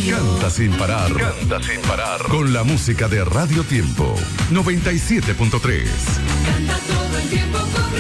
Canta sin parar. Canta sin parar. Con la música de Radio Tiempo 97.3. Canta todo el tiempo con